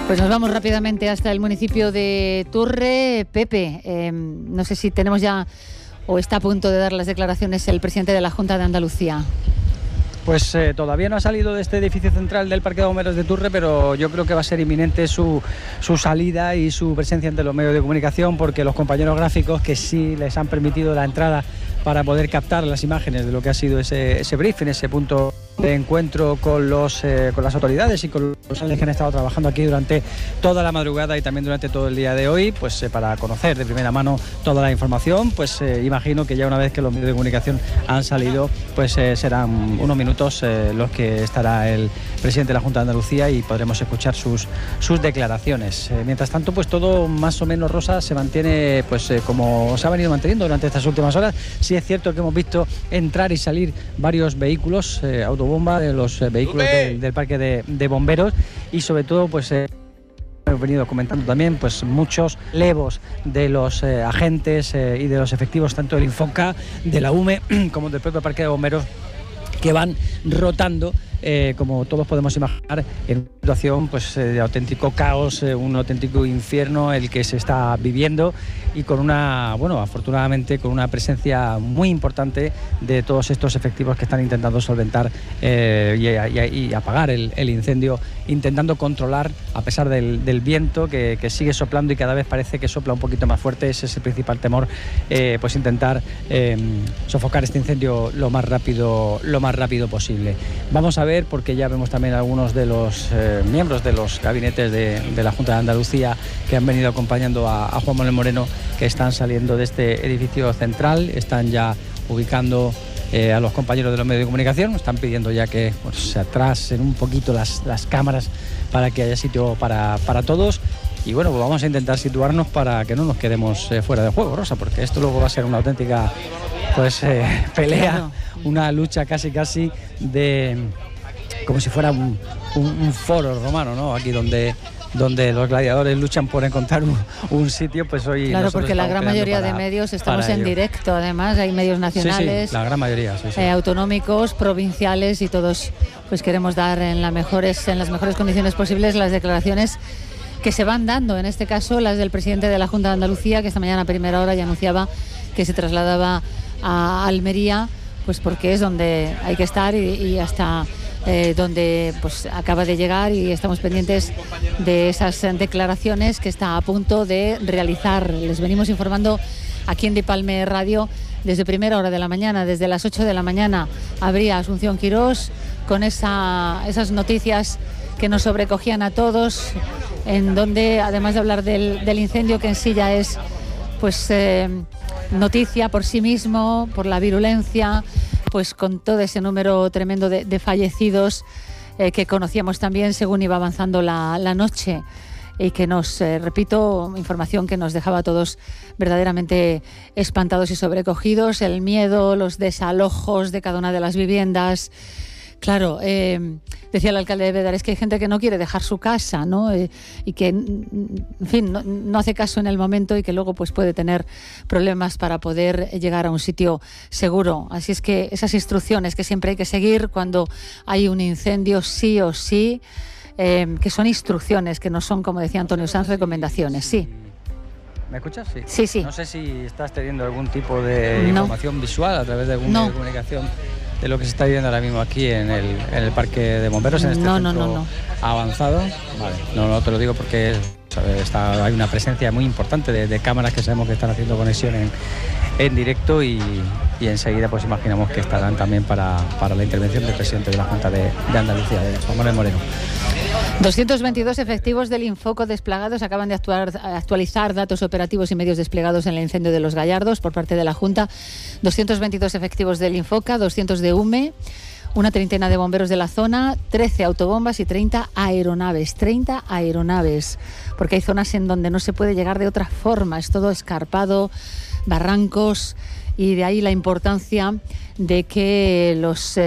Pues nos vamos rápidamente hasta el municipio de Turre. Pepe, no sé si tenemos ya o está a punto de dar las declaraciones el presidente de la Junta de Andalucía. Pues todavía no ha salido de este edificio central del Parque de Bomberos de Turre, pero yo creo que va a ser inminente su salida y su presencia ante los medios de comunicación, porque los compañeros gráficos que sí les han permitido la entrada para poder captar las imágenes de lo que ha sido ese briefing, ese punto de encuentro con las autoridades y con los que han estado trabajando aquí durante toda la madrugada y también durante todo el día de hoy, pues para conocer de primera mano toda la información. Pues imagino que ya una vez que los medios de comunicación han salido, pues serán unos minutos los que estará el presidente de la Junta de Andalucía y podremos escuchar sus declaraciones. Mientras tanto, pues todo más o menos, Rosa, se mantiene pues como se ha venido manteniendo durante estas últimas horas. Sí es cierto que hemos visto entrar y salir varios vehículos, autobomba, de los vehículos del parque de bomberos, y sobre todo pues hemos venido comentando también pues muchos levos de los agentes y de los efectivos tanto del Infoca, de la UME como del propio parque de bomberos, que van rotando, como todos podemos imaginar, en una situación pues de auténtico caos, un auténtico infierno el que se está viviendo, y con una, bueno, afortunadamente con una presencia muy importante de todos estos efectivos que están intentando solventar y apagar el incendio, intentando controlar, a pesar del viento que sigue soplando y cada vez parece que sopla un poquito más fuerte. Ese es el principal temor, pues intentar sofocar este incendio lo más rápido posible. Vamos a ver, porque ya vemos también algunos de los miembros de los gabinetes de la Junta de Andalucía que han venido acompañando a Juan Manuel Moreno, que están saliendo de este edificio central, están ya ubicando a los compañeros de los medios de comunicación, están pidiendo ya que pues, se atrasen un poquito las cámaras para que haya sitio para todos. Y bueno, pues vamos a intentar situarnos para que no nos quedemos fuera de juego, Rosa, porque esto luego va a ser una auténtica pues pelea, una lucha casi de como si fuera un foro romano, ¿no? Aquí donde los gladiadores luchan por encontrar un sitio, pues hoy... Claro, porque la gran mayoría de medios estamos en directo, además hay medios nacionales, sí, la gran mayoría, sí. Autonómicos, provinciales, y todos pues queremos dar en las mejores condiciones posibles las declaraciones que se van dando, en este caso las del presidente de la Junta de Andalucía, que esta mañana a primera hora ya anunciaba que se trasladaba a Almería, pues porque es donde hay que estar y hasta donde pues acaba de llegar, y estamos pendientes de esas declaraciones que está a punto de realizar. Les venimos informando aquí en Dipalme Radio desde primera hora de la mañana, desde las 8 de la mañana habría Asunción Quirós con esas noticias que nos sobrecogían a todos, en donde además de hablar del incendio, que en sí ya es pues noticia por sí mismo, por la virulencia, pues con todo ese número tremendo de fallecidos que conocíamos también según iba avanzando la noche, y que nos, repito, información que nos dejaba a todos verdaderamente espantados y sobrecogidos, el miedo, los desalojos de cada una de las viviendas. Claro, decía el alcalde de Bédar, es que hay gente que no quiere dejar su casa, ¿no? Y que, en fin, no hace caso en el momento, y que luego pues puede tener problemas para poder llegar a un sitio seguro. Así es que esas instrucciones que siempre hay que seguir cuando hay un incendio, sí o sí, que son instrucciones, que no son, como decía Antonio Sanz, recomendaciones, sí. ¿Me escuchas? Sí. Sí. No sé si estás teniendo algún tipo de información visual a través de algún medio de comunicación de lo que se está viviendo ahora mismo aquí en el parque de bomberos, en este centro avanzado. Vale, no te lo digo porque hay una presencia muy importante de cámaras que sabemos que están haciendo conexión en directo, y enseguida pues imaginamos que estarán también para la intervención del presidente de la Junta de Andalucía, de Juan Manuel Moreno. 222 efectivos del Infoco desplegados. Acaban de actualizar datos operativos y medios desplegados en el incendio de Los Gallardos por parte de la Junta. 222 efectivos del Infoca, 200 de UME, una treintena de bomberos de la zona, 13 autobombas y 30 aeronaves. 30 aeronaves, porque hay zonas en donde no se puede llegar de otra forma. Es todo escarpado, barrancos, y de ahí la importancia de que los